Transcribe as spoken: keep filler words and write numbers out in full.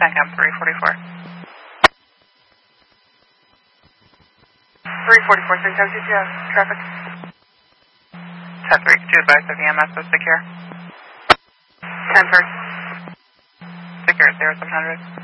Cam three forty-four. three forty-four, six G P S, traffic. ten three, could you advise that the E M S is secure? ten three. Secure, zero seven hundred.